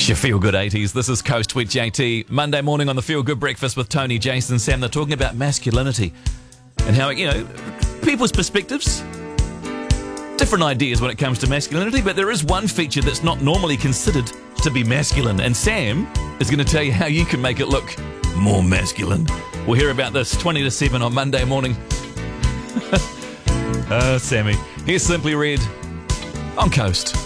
It's your Feel Good 80s. This is Coast with JT. Monday morning on the Feel Good Breakfast with Tony, Jason, Sam. They're talking about masculinity and how, people's perspectives, different ideas when it comes to masculinity, but there is one feature that's not normally considered to be masculine, and Sam is going to tell you how you can make it look more masculine. We'll hear about this 20 to 7 on Monday morning. Sammy. Here's Simply Red on Coast.